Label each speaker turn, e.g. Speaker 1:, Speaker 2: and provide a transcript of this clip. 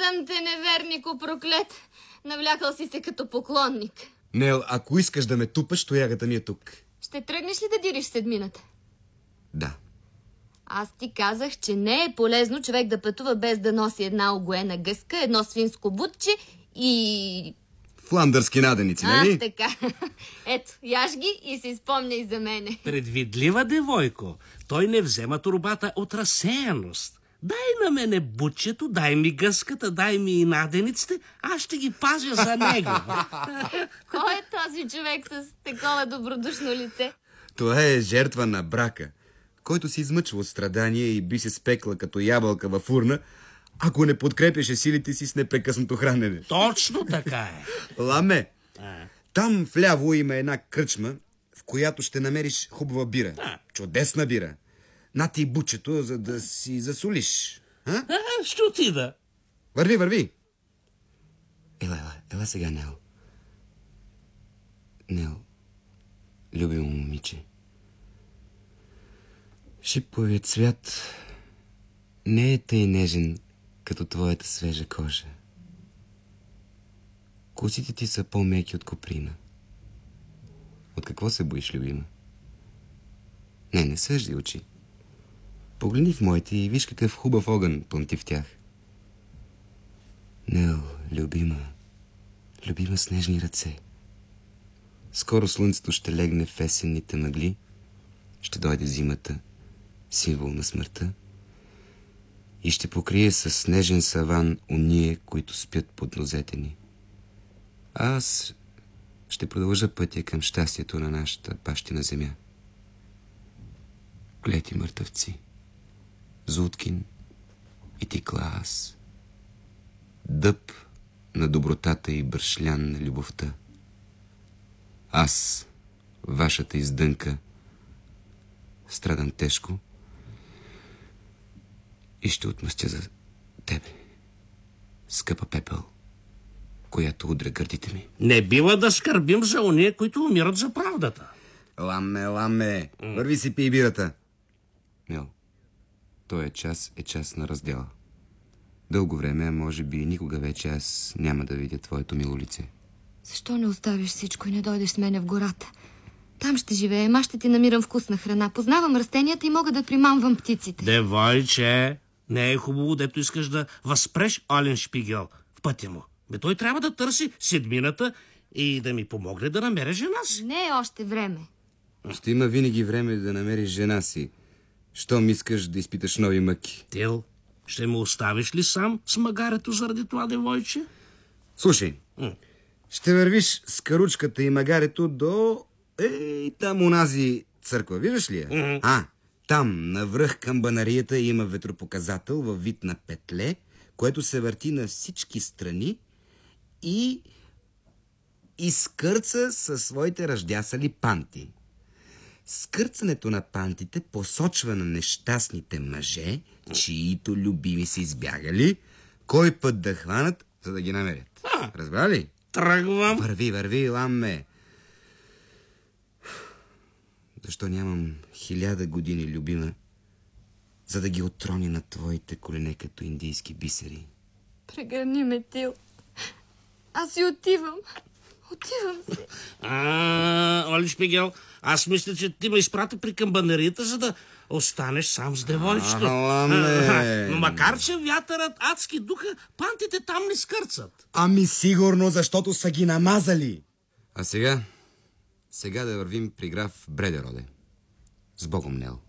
Speaker 1: Гледам те, невернико проклет. Навлякал си се като поклонник.
Speaker 2: Нел, ако искаш да ме тупаш, тоягата ми е тук.
Speaker 1: Ще тръгнеш ли да дириш седмината?
Speaker 2: Да.
Speaker 1: Аз ти казах, че не е полезно човек да пътува без да носи една огоена гъска, едно свинско бутче и...
Speaker 2: Фландърски наденици, нали?
Speaker 1: Така. Ето, яж ги и си спомняй за мене.
Speaker 3: Предвидлива девойко. Той не взема турбата от разсеяност. Дай на мене бутчето, дай ми гъската, дай ми и надениците, аз ще ги пазя за него.
Speaker 1: Кой е този човек с такова добродушно лице?
Speaker 2: Това е жертва на брака, който се измъчва от страдания и би се спекла като ябълка във фурна, ако не подкрепяше силите си с непрекъснато хранене.
Speaker 3: Точно така е.
Speaker 2: Ламе, там вляво има една кръчма, в която ще намериш хубава бира. Чудесна бира. На ти бучето, за да си засолиш.
Speaker 3: Ще отида.
Speaker 2: Върви. Ела сега, Нел. Нел, любимо момиче. Шиповият цвят не е тъй нежен, като твоята свежа кожа. Косите ти са по-меки от коприна. От какво се боиш, любима? Не съжди очи. Погледни в моите и виж какъв хубав огън пламти в тях. Нел, любима с нежни ръце. Скоро слънцето ще легне в есенните мъгли, ще дойде зимата, символ на смъртта, и ще покрие със снежен саван оние, които спят под нозете ни. Аз ще продължа пътя към щастието на нашата бащина земя. Клети мъртъвци, Зуткин и Тиклаас, дъб на добротата и бръшлян на любовта. Аз, вашата издънка, страдам тежко и ще отмъстя за тебе, скъпа пепел, която удря гърдите ми.
Speaker 3: Не бива да скърбим за ония, които умират за правдата.
Speaker 2: Ламе, върви си пий бирата. Нел, този час е час на раздела. Дълго време, а може би никога вече аз няма да видя твоето мило лице.
Speaker 1: Защо не оставиш всичко и не дойдеш с мене в гората? Там ще живеем, аз ще ти намирам вкусна храна. Познавам растенията и мога да примамвам птиците.
Speaker 3: Девойче, не е хубаво, дето искаш да възпреш Олен Шпигел в пътя му. Той трябва да търси седмината и да ми помогне да намеря жена си.
Speaker 1: Не е още време.
Speaker 2: Ще има винаги време да намериш жена си, щом искаш да изпиташ нови мъки.
Speaker 3: Тил, ще ме оставиш ли сам с магарето заради това, девойче?
Speaker 2: Слушай, ще вървиш с каручката и магарето до... там унази църква, виждаш ли я? Там, навръх към банарията, има ветропоказател във вид на петле, което се върти на всички страни и изкърца със своите ръждясали панти. Скърцането на пантите посочва на нещастните мъже, чието любими са избягали, кой път да хванат, за да ги намерят. Разбра ли?
Speaker 3: Тръгвам.
Speaker 2: Върви, ламе. Защо нямам 1000 години, любима, за да ги отрони на твоите колене като индийски бисери?
Speaker 1: Прегърни ме, Тил. Аз си отивам. Отивам си.
Speaker 3: Оли Шпигел, аз мисля, че ти ме изпрати при камбанерията, за да останеш сам с девойчето. Но макар, че вятърът адски духа, пантите там не скърцат.
Speaker 2: Ами сигурно, защото са ги намазали. А сега да вървим при граф Бредероде. С Богом, Нел.